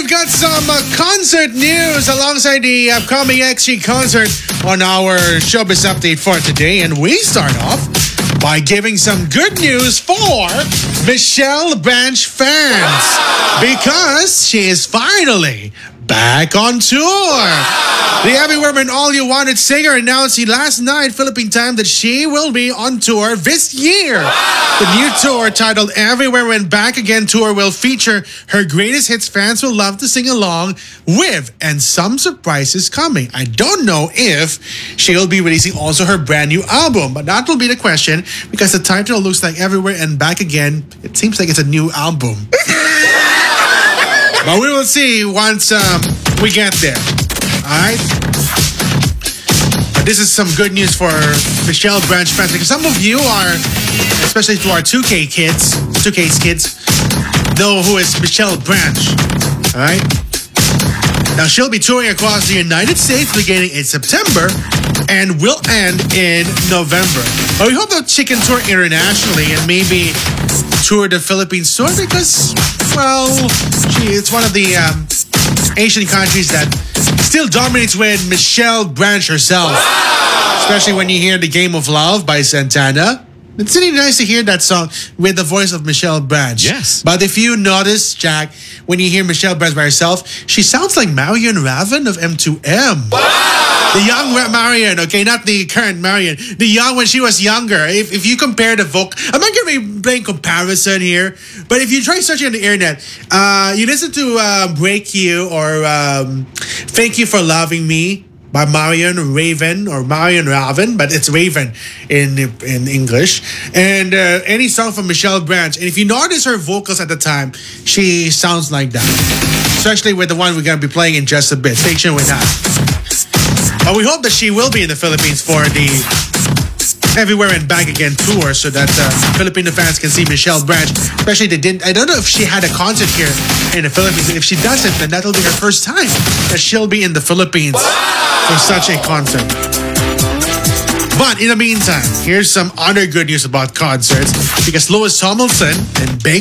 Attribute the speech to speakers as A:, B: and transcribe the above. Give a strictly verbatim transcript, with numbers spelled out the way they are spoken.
A: we've got some uh, concert news alongside the upcoming X G concert on our Showbiz Update for today. And we start off by giving some good news for Michelle Branch fans. Because she is finally back on tour. The Everywhere and All You Wanted singer announced last night, Philippine time, that she will be on tour this year. The new tour, titled Everywhere and Back Again Tour, will feature her greatest hits fans will love to sing along with, and some surprises coming. I don't know if she'll be releasing also her brand new album, but that will be the question, because the title looks like Everywhere and Back Again. It seems like it's a new album. But we will see once um, we get there. Alright? But this is some good news for Michelle Branch fans, because some of you are, especially to our two K kids, two K's kids, know who is Michelle Branch. Alright? Now, she'll be touring across the United States beginning in September and will end in November. But we hope that she can tour internationally and maybe tour the Philippines tour, because, well, she it's one of the um, Asian countries that still dominates with Michelle Branch herself. Wow! Especially when you hear The Game of Love by Santana. It's really nice to hear that song with the voice of Michelle Branch.
B: Yes.
A: But if you notice, Jack, when you hear Michelle Branch by herself, she sounds like Marian Raven of M two M. Wow! The young Marian, okay, not the current Marian. The young when she was younger. If if you compare the vocal, I'm not going to be playing comparison here, but if you try searching on the internet, uh, you listen to uh, Break You or um, Thank You for Loving Me by Marian Raven or Marian Raven, but it's Raven in in English. And uh, any song from Michelle Branch. And if you notice her vocals at the time, she sounds like that. Especially with the one we're going to be playing in just a bit. Stay tuned with that. But we hope that she will be in the Philippines for the Everywhere and Back Again tour, so that uh, Filipino fans can see Michelle Branch. Especially they didn't. I don't know if she had a concert here in the Philippines. If she doesn't, then that'll be her first time that she'll be in the Philippines for such a concert. But in the meantime, here's some other good news about concerts, because Lewis Hamilton and Big